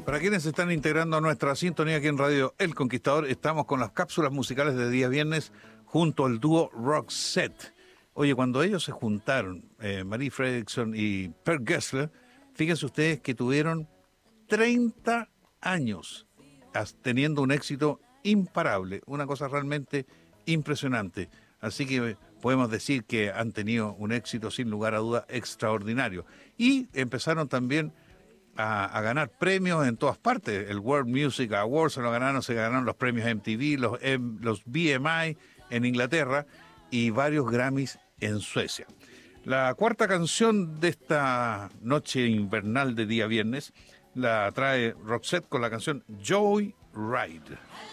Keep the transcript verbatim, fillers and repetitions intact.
Para quienes se están integrando a nuestra sintonía aquí en Radio El Conquistador, estamos con las cápsulas musicales de día viernes junto al dúo Roxette. Oye, cuando ellos se juntaron, eh, Marie Fredriksson y Per Gessle, fíjense ustedes que tuvieron treinta años teniendo un éxito imparable, una cosa realmente impresionante. Así que podemos decir que han tenido un éxito sin lugar a duda extraordinario. Y empezaron también a, a ganar premios en todas partes. El World Music Awards se lo ganaron, se ganaron los premios M T V, los, M, los B M I en Inglaterra y varios Grammys en Suecia. La cuarta canción de esta noche invernal de día viernes la trae Roxette con la canción Joy Ride.